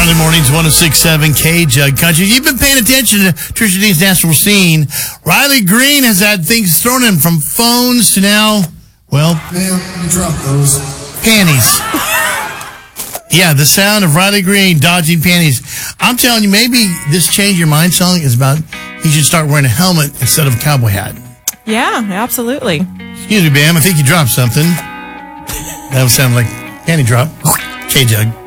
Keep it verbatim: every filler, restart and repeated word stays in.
Friday mornings, one oh six point seven K-Jug Country. You've been paying attention to Trisha Dean's national scene. Riley Green has had things thrown in from phones to now, well... Ma'am, you dropped those. Panties. Yeah, the sound of Riley Green dodging panties. I'm telling you, maybe this Change Your Mind song is about he should start wearing a helmet instead of a cowboy hat. Yeah, absolutely. Excuse me, Bam, I think you dropped something. That would sound like panty drop. K-Jug.